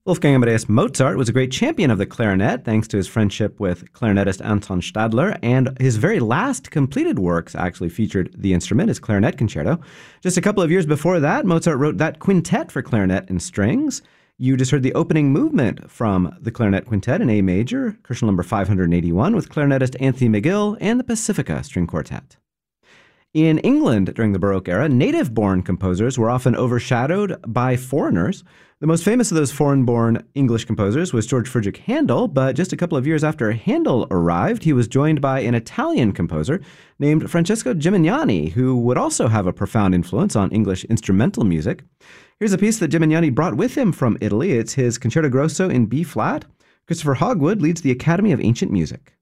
Wolfgang Amadeus Mozart was a great champion of the clarinet thanks to his friendship with clarinetist Anton Stadler, and his very last completed works actually featured the instrument, his clarinet concerto. Just a couple of years before that, Mozart wrote that quintet for clarinet and strings. You just heard the opening movement from the clarinet quintet in A major, Crucial number 581, with clarinetist Anthony McGill and the Pacifica String Quartet. In England during the Baroque era, native-born composers were often overshadowed by foreigners. The most famous of those foreign-born English composers was George Friedrich Handel, but just a couple of years after Handel arrived, he was joined by an Italian composer named Francesco Gimignani, who would also have a profound influence on English instrumental music. Here's a piece that Gimignani brought with him from Italy. It's his Concerto Grosso in B-flat. Christopher Hogwood leads the Academy of Ancient Music.